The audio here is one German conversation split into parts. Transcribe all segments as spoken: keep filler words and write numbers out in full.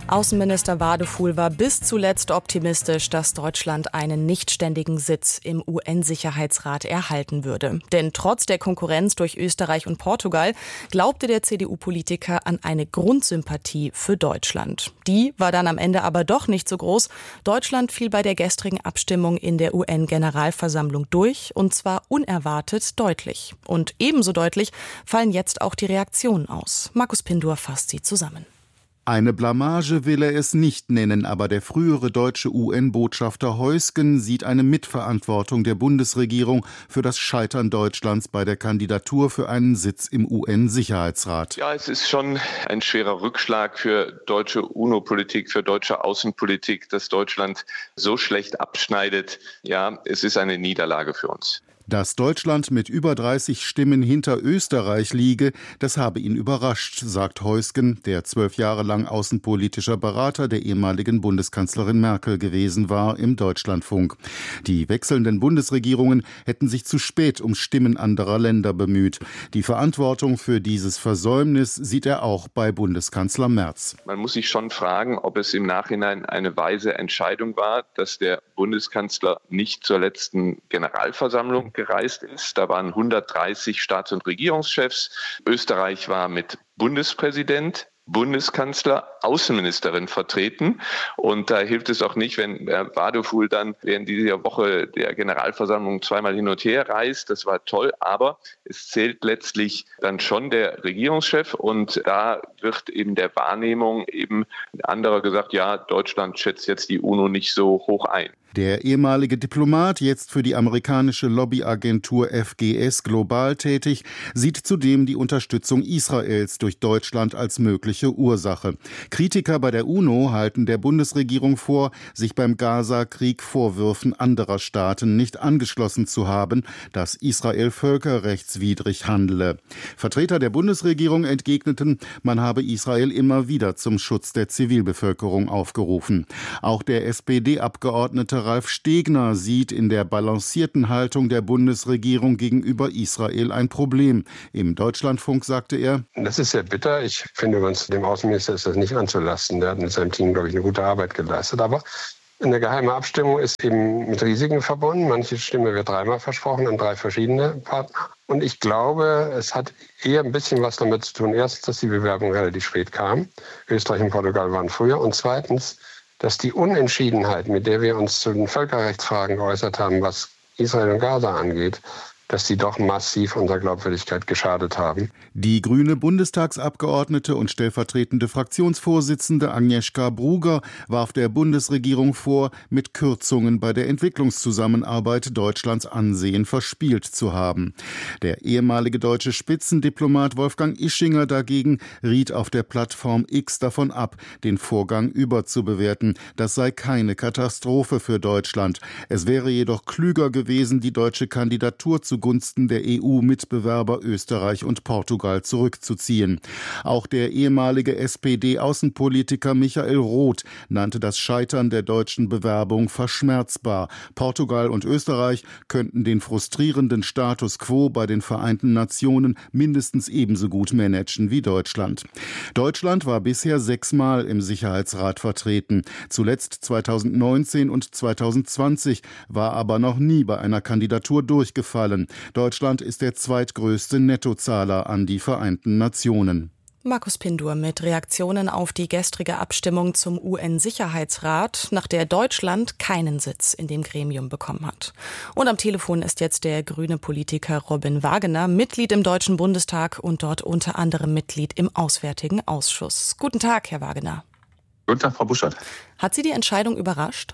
Außenminister Wadefuhl war bis zuletzt optimistisch, dass Deutschland einen nichtständigen Sitz im U N-Sicherheitsrat erhalten würde. Denn trotz der Konkurrenz durch Österreich und Portugal glaubte der C D U-Politiker an eine Grundsympathie für Deutschland. Die war dann am Ende aber doch nicht so groß. Deutschland fiel bei der gestrigen Abstimmung in der U N-Generalversammlung durch, und zwar unerwartet deutlich. Und ebenso deutlich fallen jetzt auch die Reaktionen aus. Markus Pindur fasst sie zusammen. Eine Blamage will er es nicht nennen, aber der frühere deutsche U N-Botschafter Heusgen sieht eine Mitverantwortung der Bundesregierung für das Scheitern Deutschlands bei der Kandidatur für einen Sitz im U N-Sicherheitsrat. Ja, es ist schon ein schwerer Rückschlag für deutsche UNO-Politik, für deutsche Außenpolitik, dass Deutschland so schlecht abschneidet. Ja, es ist eine Niederlage für uns. Dass Deutschland mit über dreißig Stimmen hinter Österreich liege, das habe ihn überrascht, sagt Heusgen, der zwölf Jahre lang außenpolitischer Berater der ehemaligen Bundeskanzlerin Merkel gewesen war, im Deutschlandfunk. Die wechselnden Bundesregierungen hätten sich zu spät um Stimmen anderer Länder bemüht. Die Verantwortung für dieses Versäumnis sieht er auch bei Bundeskanzler Merz. Man muss sich schon fragen, ob es im Nachhinein eine weise Entscheidung war, dass der Bundeskanzler nicht zur letzten Generalversammlung gereist ist. Da waren hundertdreißig Staats- und Regierungschefs. Österreich war mit Bundespräsident, Bundeskanzler, Außenministerin vertreten. Und da hilft es auch nicht, wenn Wadefuhl dann während dieser Woche der Generalversammlung zweimal hin und her reist. Das war toll, aber es zählt letztlich dann schon der Regierungschef. Und da wird eben der Wahrnehmung eben anderer gesagt, ja, Deutschland schätzt jetzt die UNO nicht so hoch ein. Der ehemalige Diplomat, jetzt für die amerikanische Lobbyagentur F G S global tätig, sieht zudem die Unterstützung Israels durch Deutschland als mögliche Ursache. Kritiker bei der UNO halten der Bundesregierung vor, sich beim Gaza-Krieg Vorwürfen anderer Staaten nicht angeschlossen zu haben, dass Israel völkerrechtswidrig handele. Vertreter der Bundesregierung entgegneten, man habe Israel immer wieder zum Schutz der Zivilbevölkerung aufgerufen. Auch der S P D-Abgeordnete Ralf Stegner sieht in der balancierten Haltung der Bundesregierung gegenüber Israel ein Problem. Im Deutschlandfunk sagte er: Das ist sehr bitter. Ich finde, uns dem Außenminister ist das nicht anzulasten. Der hat mit seinem Team, glaube ich, eine gute Arbeit geleistet. Aber eine geheime Abstimmung ist eben mit Risiken verbunden. Manche Stimme wird dreimal versprochen an drei verschiedene Partner. Und ich glaube, es hat eher ein bisschen was damit zu tun. Erstens, dass die Bewerbung relativ spät kam. Österreich und Portugal waren früher. Und zweitens, dass die Unentschiedenheit, mit der wir uns zu den Völkerrechtsfragen geäußert haben, was Israel und Gaza angeht, dass die doch massiv unserer Glaubwürdigkeit geschadet haben. Die grüne Bundestagsabgeordnete und stellvertretende Fraktionsvorsitzende Agnieszka Bruger warf der Bundesregierung vor, mit Kürzungen bei der Entwicklungszusammenarbeit Deutschlands Ansehen verspielt zu haben. Der ehemalige deutsche Spitzendiplomat Wolfgang Ischinger dagegen riet auf der Plattform X davon ab, den Vorgang überzubewerten. Das sei keine Katastrophe für Deutschland. Es wäre jedoch klüger gewesen, die deutsche Kandidatur zu zugunsten der E U-Mitbewerber Österreich und Portugal zurückzuziehen. Auch der ehemalige S P D-Außenpolitiker Michael Roth nannte das Scheitern der deutschen Bewerbung verschmerzbar. Portugal und Österreich könnten den frustrierenden Status quo bei den Vereinten Nationen mindestens ebenso gut managen wie Deutschland. Deutschland war bisher sechsmal im Sicherheitsrat vertreten. Zuletzt zweitausendneunzehn und zweitausendzwanzig, war aber noch nie bei einer Kandidatur durchgefallen. Deutschland ist der zweitgrößte Nettozahler an die Vereinten Nationen. Markus Pindur mit Reaktionen auf die gestrige Abstimmung zum U N-Sicherheitsrat, nach der Deutschland keinen Sitz in dem Gremium bekommen hat. Und am Telefon ist jetzt der grüne Politiker Robin Wagener, Mitglied im Deutschen Bundestag und dort unter anderem Mitglied im Auswärtigen Ausschuss. Guten Tag, Herr Wagener. Guten Tag, Frau Buschert. Hat Sie die Entscheidung überrascht?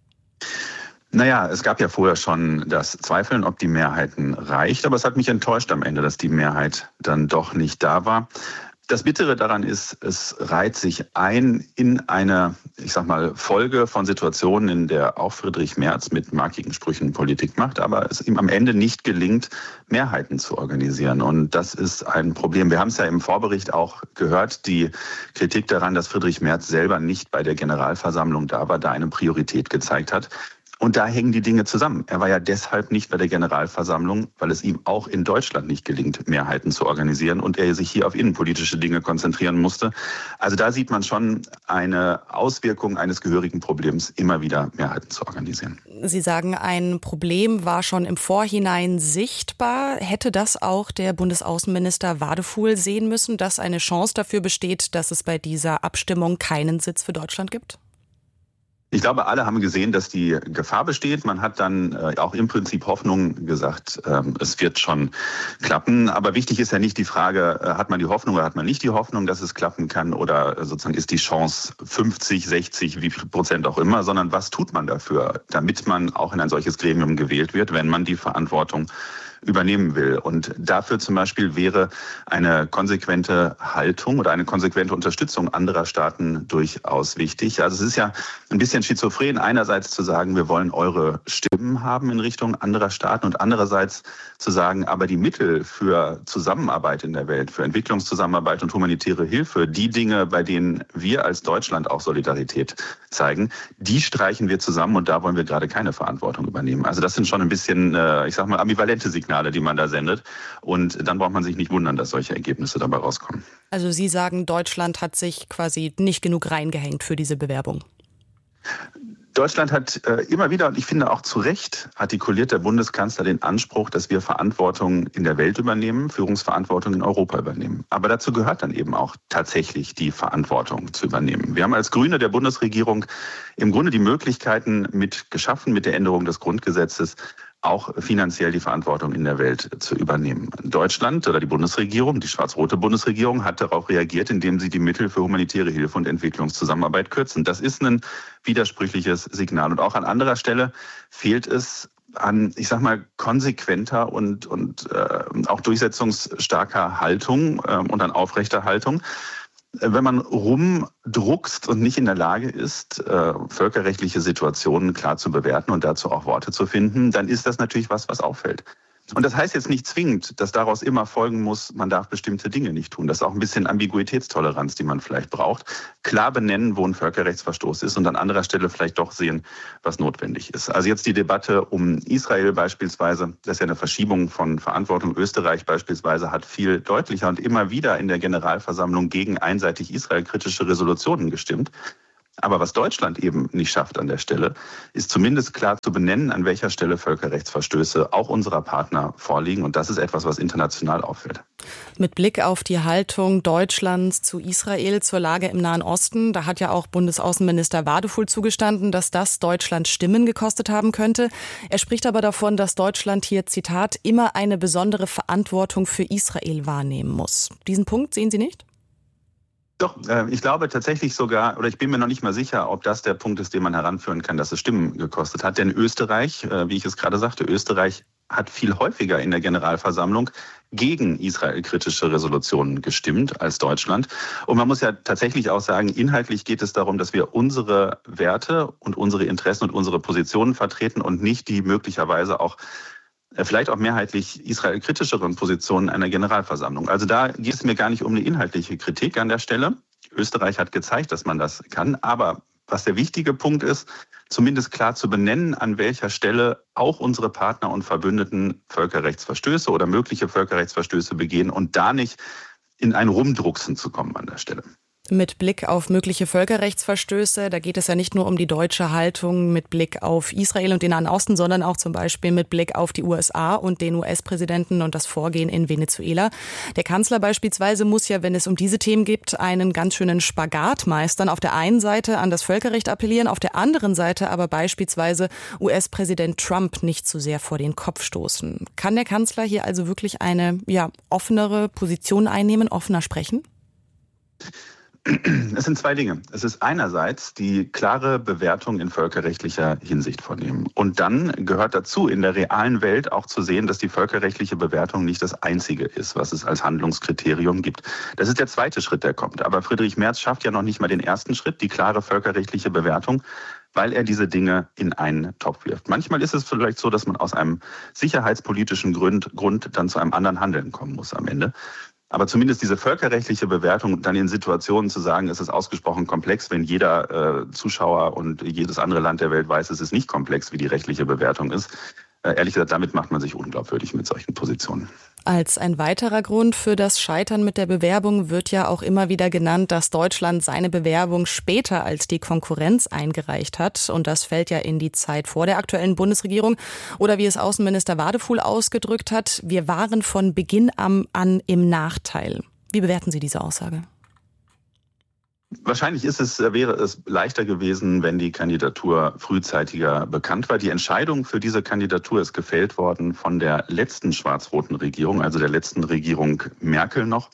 Naja, es gab ja vorher schon das Zweifeln, ob die Mehrheiten reicht. Aber es hat mich enttäuscht am Ende, dass die Mehrheit dann doch nicht da war. Das Bittere daran ist, es reiht sich ein in eine, ich sag mal, Folge von Situationen, in der auch Friedrich Merz mit markigen Sprüchen Politik macht, aber es ihm am Ende nicht gelingt, Mehrheiten zu organisieren. Und das ist ein Problem. Wir haben es ja im Vorbericht auch gehört, die Kritik daran, dass Friedrich Merz selber nicht bei der Generalversammlung da war, da eine Priorität gezeigt hat. Und da hängen die Dinge zusammen. Er war ja deshalb nicht bei der Generalversammlung, weil es ihm auch in Deutschland nicht gelingt, Mehrheiten zu organisieren und er sich hier auf innenpolitische Dinge konzentrieren musste. Also da sieht man schon eine Auswirkung eines gehörigen Problems, immer wieder Mehrheiten zu organisieren. Sie sagen, ein Problem war schon im Vorhinein sichtbar. Hätte das auch der Bundesaußenminister Wadefuhl sehen müssen, dass eine Chance dafür besteht, dass es bei dieser Abstimmung keinen Sitz für Deutschland gibt? Ich glaube, alle haben gesehen, dass die Gefahr besteht. Man hat dann äh, auch im Prinzip Hoffnung gesagt, ähm, es wird schon klappen. Aber wichtig ist ja nicht die Frage, äh, hat man die Hoffnung oder hat man nicht die Hoffnung, dass es klappen kann, oder äh, sozusagen ist die Chance fünfzig, sechzig, wie viel Prozent auch immer, sondern was tut man dafür, damit man auch in ein solches Gremium gewählt wird, wenn man die Verantwortung übernehmen will. Und dafür zum Beispiel wäre eine konsequente Haltung oder eine konsequente Unterstützung anderer Staaten durchaus wichtig. Also es ist ja ein bisschen schizophren, einerseits zu sagen, wir wollen eure Stimmen haben in Richtung anderer Staaten und andererseits zu sagen, aber die Mittel für Zusammenarbeit in der Welt, für Entwicklungszusammenarbeit und humanitäre Hilfe, die Dinge, bei denen wir als Deutschland auch Solidarität zeigen, die streichen wir zusammen und da wollen wir gerade keine Verantwortung übernehmen. Also das sind schon ein bisschen, ich sag mal, ambivalente Signale, die man da sendet. Und dann braucht man sich nicht wundern, dass solche Ergebnisse dabei rauskommen. Also Sie sagen, Deutschland hat sich quasi nicht genug reingehängt für diese Bewerbung. Deutschland hat äh, immer wieder, und ich finde auch zu Recht, artikuliert der Bundeskanzler den Anspruch, dass wir Verantwortung in der Welt übernehmen, Führungsverantwortung in Europa übernehmen. Aber dazu gehört dann eben auch tatsächlich die Verantwortung zu übernehmen. Wir haben als Grüne der Bundesregierung im Grunde die Möglichkeiten mit geschaffen, mit der Änderung des Grundgesetzes, auch finanziell die Verantwortung in der Welt zu übernehmen. Deutschland oder die Bundesregierung, die schwarz-rote Bundesregierung, hat darauf reagiert, indem sie die Mittel für humanitäre Hilfe und Entwicklungszusammenarbeit kürzen. Das ist ein widersprüchliches Signal. Und auch an anderer Stelle fehlt es an, ich sag mal, konsequenter und, und äh, auch durchsetzungsstarker Haltung äh, und an aufrechter Haltung. Wenn man rumdruckst und nicht in der Lage ist, äh, völkerrechtliche Situationen klar zu bewerten und dazu auch Worte zu finden, dann ist das natürlich was, was auffällt. Und das heißt jetzt nicht zwingend, dass daraus immer folgen muss, man darf bestimmte Dinge nicht tun. Das ist auch ein bisschen Ambiguitätstoleranz, die man vielleicht braucht. Klar benennen, wo ein Völkerrechtsverstoß ist und an anderer Stelle vielleicht doch sehen, was notwendig ist. Also jetzt die Debatte um Israel beispielsweise, das ist ja eine Verschiebung von Verantwortung. Österreich beispielsweise hat viel deutlicher und immer wieder in der Generalversammlung gegen einseitig israelkritische Resolutionen gestimmt. Aber was Deutschland eben nicht schafft an der Stelle, ist zumindest klar zu benennen, an welcher Stelle Völkerrechtsverstöße auch unserer Partner vorliegen. Und das ist etwas, was international auffällt. Mit Blick auf die Haltung Deutschlands zu Israel, zur Lage im Nahen Osten, da hat ja auch Bundesaußenminister Wadefuhl zugestanden, dass das Deutschland Stimmen gekostet haben könnte. Er spricht aber davon, dass Deutschland hier, Zitat, immer eine besondere Verantwortung für Israel wahrnehmen muss. Diesen Punkt sehen Sie nicht? Doch, ich glaube tatsächlich sogar, oder ich bin mir noch nicht mal sicher, ob das der Punkt ist, den man heranführen kann, dass es Stimmen gekostet hat. Denn Österreich, wie ich es gerade sagte, Österreich hat viel häufiger in der Generalversammlung gegen israelkritische Resolutionen gestimmt als Deutschland. Und man muss ja tatsächlich auch sagen, inhaltlich geht es darum, dass wir unsere Werte und unsere Interessen und unsere Positionen vertreten und nicht die möglicherweise auch vielleicht auch mehrheitlich israelkritischeren Positionen einer Generalversammlung. Also da geht es mir gar nicht um eine inhaltliche Kritik an der Stelle. Österreich hat gezeigt, dass man das kann. Aber was der wichtige Punkt ist, zumindest klar zu benennen, an welcher Stelle auch unsere Partner und Verbündeten Völkerrechtsverstöße oder mögliche Völkerrechtsverstöße begehen und da nicht in ein Rumdrucksen zu kommen an der Stelle. Mit Blick auf mögliche Völkerrechtsverstöße, da geht es ja nicht nur um die deutsche Haltung mit Blick auf Israel und den Nahen Osten, sondern auch zum Beispiel mit Blick auf die U S A und den U S-Präsidenten und das Vorgehen in Venezuela. Der Kanzler beispielsweise muss ja, wenn es um diese Themen geht, einen ganz schönen Spagat meistern. Auf der einen Seite an das Völkerrecht appellieren, auf der anderen Seite aber beispielsweise U S-Präsident Trump nicht zu sehr vor den Kopf stoßen. Kann der Kanzler hier also wirklich eine ja, offenere Position einnehmen, offener sprechen? Es sind zwei Dinge. Es ist einerseits die klare Bewertung in völkerrechtlicher Hinsicht vornehmen. Und dann gehört dazu, in der realen Welt auch zu sehen, dass die völkerrechtliche Bewertung nicht das Einzige ist, was es als Handlungskriterium gibt. Das ist der zweite Schritt, der kommt. Aber Friedrich Merz schafft ja noch nicht mal den ersten Schritt, die klare völkerrechtliche Bewertung, weil er diese Dinge in einen Topf wirft. Manchmal ist es vielleicht so, dass man aus einem sicherheitspolitischen Grund, Grund dann zu einem anderen Handeln kommen muss am Ende. Aber zumindest diese völkerrechtliche Bewertung dann in Situationen zu sagen, es ist ausgesprochen komplex, wenn jeder äh, Zuschauer und jedes andere Land der Welt weiß, es ist nicht komplex, wie die rechtliche Bewertung ist. Äh, ehrlich gesagt, damit macht man sich unglaubwürdig mit solchen Positionen. Als ein weiterer Grund für das Scheitern mit der Bewerbung wird ja auch immer wieder genannt, dass Deutschland seine Bewerbung später als die Konkurrenz eingereicht hat. Und das fällt ja in die Zeit vor der aktuellen Bundesregierung. Oder wie es Außenminister Wadefuhl ausgedrückt hat, wir waren von Beginn an im Nachteil. Wie bewerten Sie diese Aussage? Wahrscheinlich ist es, wäre es leichter gewesen, wenn die Kandidatur frühzeitiger bekannt war. Die Entscheidung für diese Kandidatur ist gefällt worden von der letzten schwarz-roten Regierung, also der letzten Regierung Merkel noch.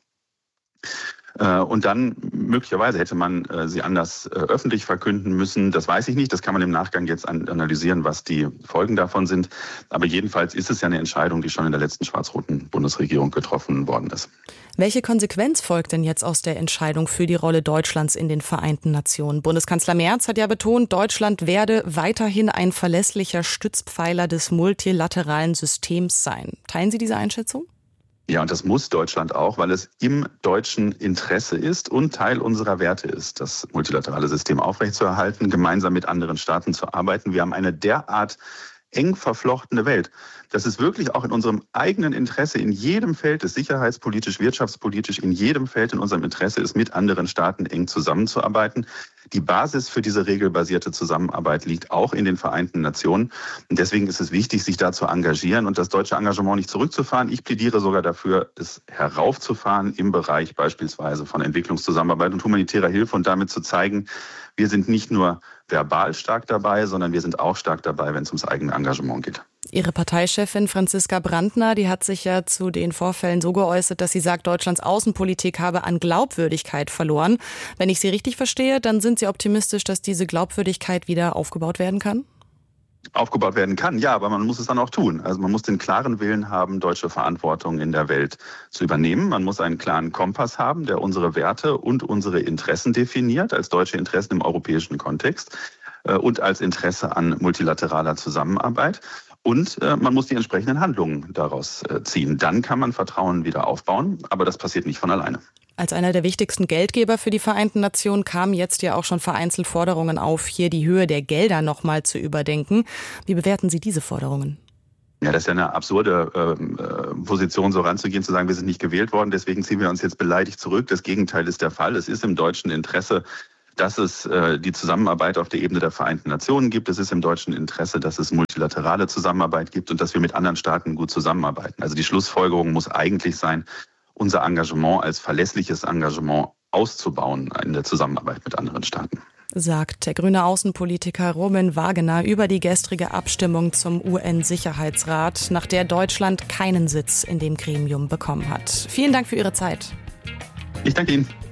Und dann möglicherweise hätte man sie anders öffentlich verkünden müssen. Das weiß ich nicht. Das kann man im Nachgang jetzt analysieren, was die Folgen davon sind. Aber jedenfalls ist es ja eine Entscheidung, die schon in der letzten schwarz-roten Bundesregierung getroffen worden ist. Welche Konsequenz folgt denn jetzt aus der Entscheidung für die Rolle Deutschlands in den Vereinten Nationen? Bundeskanzler Merz hat ja betont, Deutschland werde weiterhin ein verlässlicher Stützpfeiler des multilateralen Systems sein. Teilen Sie diese Einschätzung? Ja, und das muss Deutschland auch, weil es im deutschen Interesse ist und Teil unserer Werte ist, das multilaterale System aufrechtzuerhalten, gemeinsam mit anderen Staaten zu arbeiten. Wir haben eine derart eng verflochtene Welt. Das ist wirklich auch in unserem eigenen Interesse, in jedem Feld, ist sicherheitspolitisch, wirtschaftspolitisch, in jedem Feld in unserem Interesse ist, mit anderen Staaten eng zusammenzuarbeiten. Die Basis für diese regelbasierte Zusammenarbeit liegt auch in den Vereinten Nationen. Und deswegen ist es wichtig, sich da zu engagieren und das deutsche Engagement nicht zurückzufahren. Ich plädiere sogar dafür, es heraufzufahren im Bereich beispielsweise von Entwicklungszusammenarbeit und humanitärer Hilfe und damit zu zeigen, wir sind nicht nur verbal stark dabei, sondern wir sind auch stark dabei, wenn es ums eigene Engagement geht. Ihre Parteichefin Franziska Brandner, die hat sich ja zu den Vorfällen so geäußert, dass sie sagt, Deutschlands Außenpolitik habe an Glaubwürdigkeit verloren. Wenn ich Sie richtig verstehe, dann sind Sie optimistisch, dass diese Glaubwürdigkeit wieder aufgebaut werden kann? Aufgebaut werden kann, ja, aber man muss es dann auch tun. Also man muss den klaren Willen haben, deutsche Verantwortung in der Welt zu übernehmen. Man muss einen klaren Kompass haben, der unsere Werte und unsere Interessen definiert, als deutsche Interessen im europäischen Kontext äh, und als Interesse an multilateraler Zusammenarbeit. Und äh, man muss die entsprechenden Handlungen daraus äh, ziehen. Dann kann man Vertrauen wieder aufbauen, aber das passiert nicht von alleine. Als einer der wichtigsten Geldgeber für die Vereinten Nationen kamen jetzt ja auch schon vereinzelt Forderungen auf, hier die Höhe der Gelder nochmal zu überdenken. Wie bewerten Sie diese Forderungen? Ja, das ist ja eine absurde äh, Position, so ranzugehen, zu sagen, wir sind nicht gewählt worden, deswegen ziehen wir uns jetzt beleidigt zurück. Das Gegenteil ist der Fall. Es ist im deutschen Interesse, dass es äh, die Zusammenarbeit auf der Ebene der Vereinten Nationen gibt. Es ist im deutschen Interesse, dass es multilaterale Zusammenarbeit gibt und dass wir mit anderen Staaten gut zusammenarbeiten. Also die Schlussfolgerung muss eigentlich sein, unser Engagement als verlässliches Engagement auszubauen in der Zusammenarbeit mit anderen Staaten. Sagt der grüne Außenpolitiker Roman Wagener über die gestrige Abstimmung zum U N-Sicherheitsrat, nach der Deutschland keinen Sitz in dem Gremium bekommen hat. Vielen Dank für Ihre Zeit. Ich danke Ihnen.